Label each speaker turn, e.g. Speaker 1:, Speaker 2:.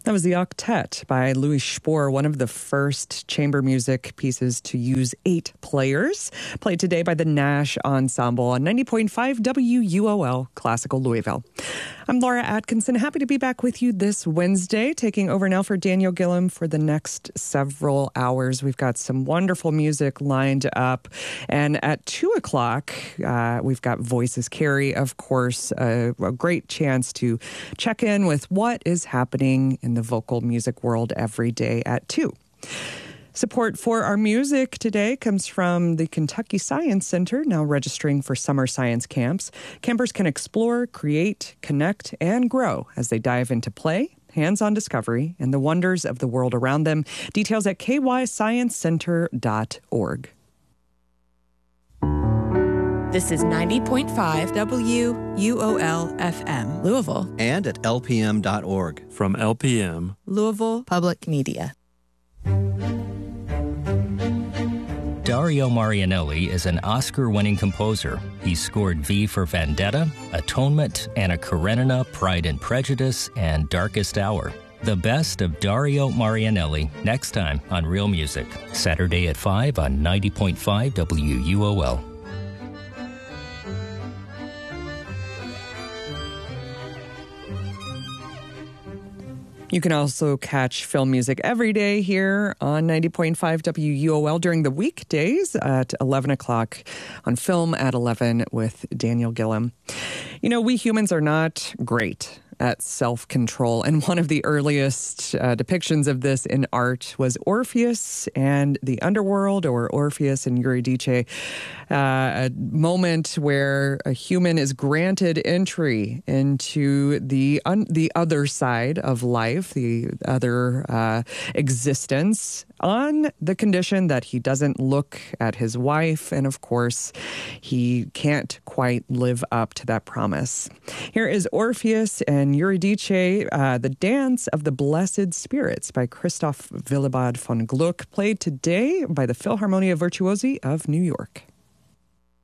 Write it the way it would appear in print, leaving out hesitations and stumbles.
Speaker 1: That was the Octet by Louis Spohr, one of the first chamber music pieces to use 8 players, played today by the Nash Ensemble on 90.5 WUOL Classical Louisville. I'm Laura Atkinson, happy to be back with you this Wednesday, taking over now for Daniel Gillum for the next several hours. We've got some wonderful music lined up, and at 2 o'clock, we've got Voices Carry, of course, a great chance to check in with what is happening in the vocal music world every day at 2. Support for our music today comes from the Kentucky Science Center, now registering for summer science camps. Campers can explore, create, connect, and grow as they dive into play, hands-on discovery, and the wonders of the world around them. Details at kysciencecenter.org.
Speaker 2: This is 90.5 WUOL FM, Louisville.
Speaker 3: And at lpm.org.
Speaker 4: From LPM,
Speaker 2: Louisville Public Media.
Speaker 5: Dario Marianelli is an Oscar-winning composer. He scored V for Vendetta, Atonement, Anna Karenina, Pride and Prejudice, and Darkest Hour. The best of Dario Marianelli, next time on Real Music, Saturday at 5 on 90.5 WUOL.
Speaker 1: You can also catch film music every day here on 90.5 WUOL during the weekdays at 11 o'clock on Film at 11 with Daniel Gillum. You know, we humans are not great at self-control, and one of the earliest depictions of this in art was Orpheus and the Underworld, or Orpheus and Eurydice, a moment where a human is granted entry into the other side of life, the other existence, on the condition that he doesn't look at his wife, and of course, he can't quite live up to that promise. Here is Orpheus and Eurydice, the Dance of the Blessed Spirits by Christoph Willibald von Gluck, played today by the Philharmonia Virtuosi of New York.